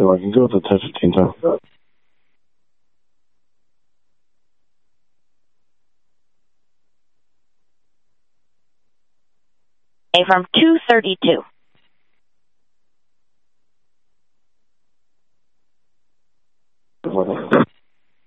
吧？你给我的才是停车。 from 232.